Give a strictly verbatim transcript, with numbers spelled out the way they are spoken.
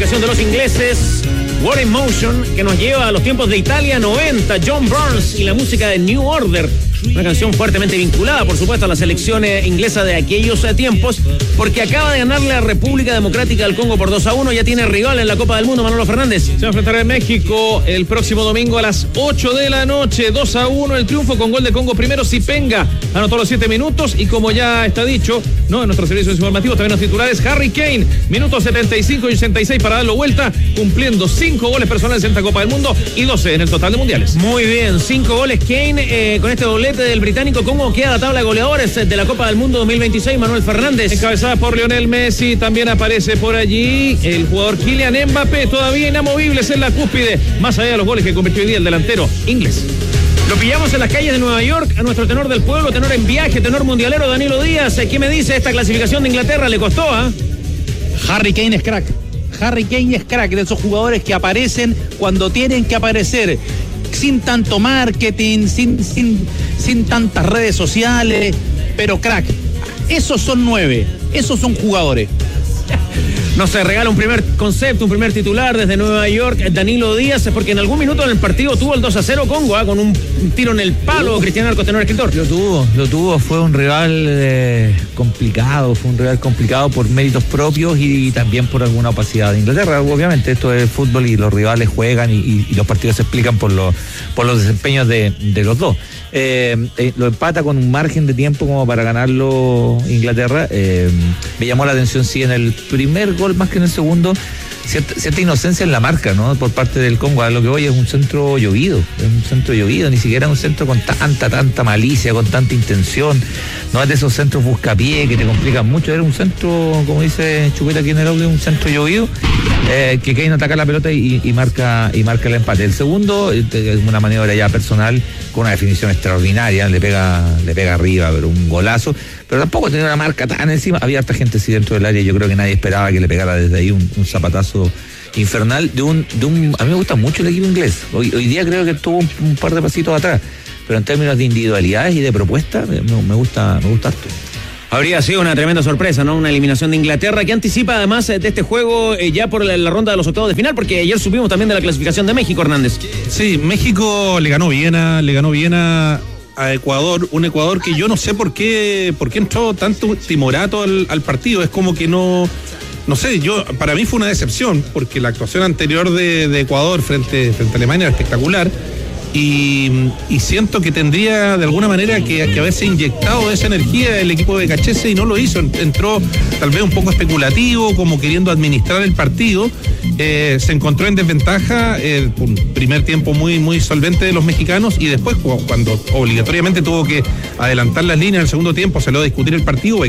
clasificación de los ingleses, War in Motion, que nos lleva a los tiempos de Italia noventa, John Burns y la música de New Order. Una canción fuertemente vinculada, por supuesto, a la selección inglesa de aquellos tiempos, porque acaba de ganarle a República Democrática del Congo por dos a uno, ya tiene rival en la Copa del Mundo, Manolo Fernández. Se va a enfrentar en México el próximo domingo a las ocho de la noche, dos a uno el triunfo con gol de Congo primero. Sipenga anotó los siete minutos y como ya está dicho, no en nuestros servicios informativos, también los titulares, Harry Kane, minutos setenta y cinco y ochenta y seis para darlo vuelta, cumpliendo cinco goles personales en esta Copa del Mundo y doce en el total de mundiales. Muy bien, cinco goles Kane, eh, con este doblete del británico. ¿Cómo queda la tabla de goleadores de la Copa del Mundo dos mil veintiséis, Manuel Fernández? Encabezada por Lionel Messi, también aparece por allí el jugador Kylian Mbappé, todavía inamovibles en la cúspide, más allá de los goles que convirtió hoy día el delantero inglés. Lo pillamos en las calles de Nueva York, a nuestro tenor del pueblo, tenor en viaje, tenor mundialero, Danilo Díaz. ¿Qué me dice esta clasificación de Inglaterra? ¿Le costó, ah? ¿eh? Harry Kane es crack. Harry Kane es crack, de esos jugadores que aparecen cuando tienen que aparecer, sin tanto marketing, sin, sin, sin tantas redes sociales, pero crack. Esos son nueve, esos son jugadores. Nos regala un primer concepto, un primer titular desde Nueva York, Danilo Díaz, porque en algún minuto en el partido tuvo el dos a cero Congo, ¿eh? Con un tiro en el palo, uh, Cristian Arcos, tenor escritor. Lo tuvo, lo tuvo, fue un rival eh, complicado, fue un rival complicado por méritos propios y también por alguna opacidad de Inglaterra. Obviamente esto es fútbol y los rivales juegan y, y, y los partidos se explican por, lo, por los desempeños de, de los dos. Eh, eh, lo empata con un margen de tiempo como para ganarlo Inglaterra. Eh, me llamó la atención, sí, en el primer gol más que en el segundo, cierta, cierta inocencia en la marca, ¿no? Por parte del Congo. A lo que voy es un centro llovido, es un centro llovido, ni siquiera un centro con tanta, tanta malicia, con tanta intención. No es de esos centros buscapié que te complican mucho. Era un centro, como dice Chupeta aquí en el audio, un centro llovido, eh, que Kane ataca la pelota y, y marca y marca el empate. El segundo es una maniobra ya personal con una definición extraordinaria, le pega, le pega arriba, pero un golazo. Pero tampoco tenía una marca tan encima. Había harta gente así dentro del área. Yo creo que nadie esperaba que le pegara desde ahí un, un zapatazo infernal de un, de un. A mí me gusta mucho el equipo inglés. Hoy, hoy día creo que estuvo un, un par de pasitos atrás. Pero en términos de individualidades y de propuestas, me, me gusta, me gusta harto. Habría sido una tremenda sorpresa, ¿no? Una eliminación de Inglaterra que anticipa además de este juego eh, ya por la, la ronda de los octavos de final, porque ayer supimos también de la clasificación de México, Hernández. Sí, México le ganó bien a, le ganó bien a, a Ecuador, un Ecuador que yo no sé por qué, por qué entró tanto timorato al, al partido. Es como que no, no sé, yo, para mí fue una decepción, porque la actuación anterior de, de Ecuador frente, frente a Alemania era espectacular. Y, y siento que tendría de alguna manera que, que haberse inyectado esa energía el equipo de Cachese y no lo hizo. Entró tal vez un poco especulativo, como queriendo administrar el partido. Eh, se encontró en desventaja, eh, un primer tiempo muy, muy solvente de los mexicanos, y después cuando obligatoriamente tuvo que adelantar las líneas en el segundo tiempo, se lo discutir el partido.